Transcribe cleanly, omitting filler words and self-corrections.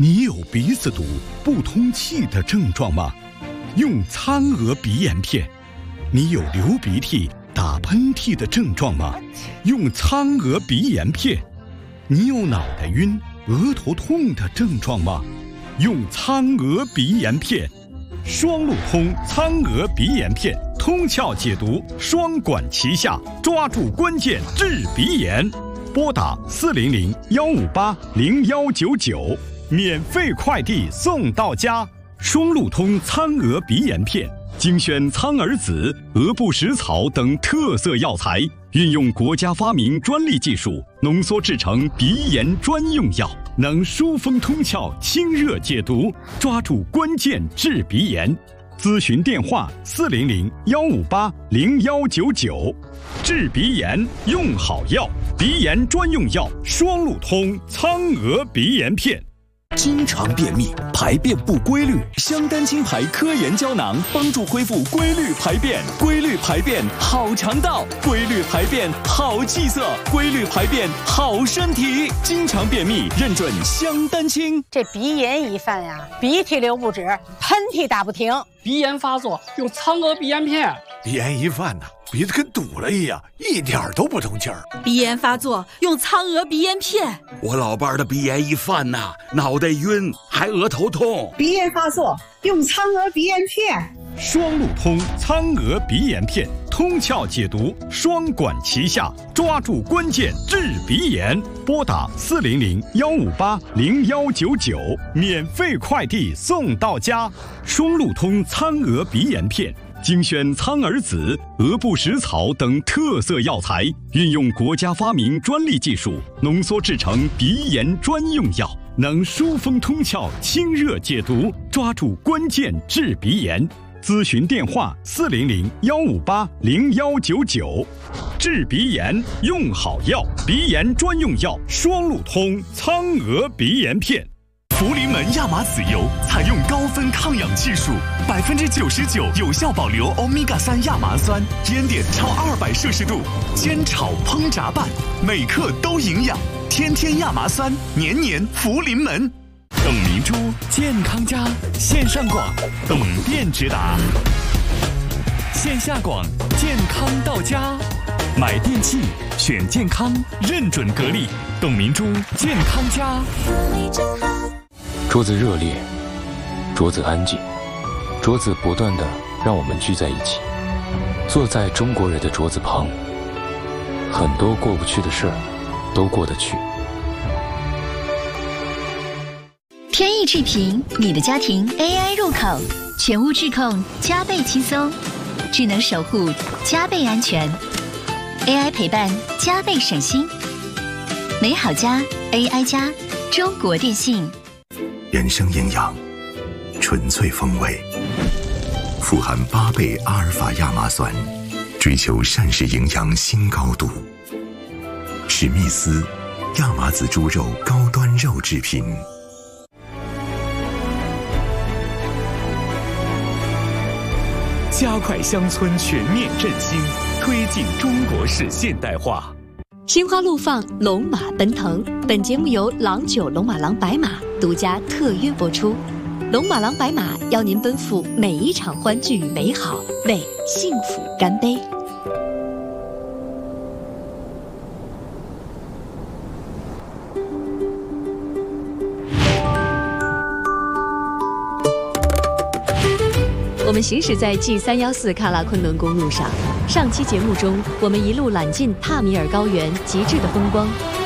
你有鼻子堵、不通气的症状吗？用苍娥鼻炎片。你有流鼻涕、打喷嚏的症状吗？用苍娥鼻炎片。你有脑袋晕、额头痛的症状吗？用苍娥鼻炎片。双路通苍娥鼻炎片，通窍解毒，双管齐下，抓住关键治鼻炎。拨打400-158-0199，免费快递送到家。双路通苍娥鼻炎片，精选苍耳子、鹅不食草等特色药材，运用国家发明专利技术，浓缩制成鼻炎专用药，能疏风通窍、清热解毒，抓住关键治鼻炎。咨询电话400-158-0199。治鼻炎用好药，鼻炎专用药双路通苍娥鼻炎片。 经常便秘、排便不规律，香丹清排科研胶囊帮助恢复规律排便。规律排便好肠道，规律排便好气色，规律排便好身体。经常便秘认准香丹清。 这鼻炎一犯呀，鼻涕流不止，喷嚏打不停。 鼻炎发作用苍娥鼻炎片。 鼻炎一犯呢，鼻子跟堵了一样，一点都不通气儿。 鼻炎发作用苍娥鼻炎片。 我老伴儿的鼻炎一犯呐，脑袋晕，还额头痛。 鼻炎发作用苍娥鼻炎片。 双路通苍娥鼻炎片，通窍解毒，双管齐下，抓住关键治鼻炎。拨打400-158-0199，免费快递送到家。双路通苍娥鼻炎片，精选苍耳子、鹅不食草等特色药材，运用国家发明专利技术，浓缩制成鼻炎专用药，能疏风通窍、清热解毒，抓住关键治鼻炎。咨询电话400-158-0199。治鼻炎用好药，鼻炎专用药双路通苍娥鼻炎片。 福临门亚麻籽油采用高分抗氧技术，99%有效保留欧米伽3亚麻酸，烟点超200摄氏度，煎炒烹炸拌，每克都营养，天天亚麻酸，年年福临门。董明珠健康家线上广，董店直达；线下广，健康到家。买电器选健康，认准格力，董明珠健康家。 桌子热烈，桌子安静，桌子不断地让我们聚在一起。坐在中国人的桌子旁，很多过不去的事儿都过得去。 天翼智屏，你的家庭 AI 入口，全屋智控，加倍轻松，智能守护，加倍安全 ，AI 陪伴，加倍省心。美好家 AI 家，中国电信。 人生营养，纯粹风味，富含8倍阿尔法亚麻酸，追求膳食营养新高度。史密斯亚麻籽猪肉高端肉制品。 加快乡村全面振兴，推进中国式现代化。 心花怒放，龙马奔腾。本节目由郎酒龙马郎白马独家特约播出。龙马郎白马邀您奔赴每一场欢聚与美好，为幸福干杯。我们行驶在 G314喀拉昆仑公路上，上期节目中，我们一路揽尽帕米尔高原极致的风光，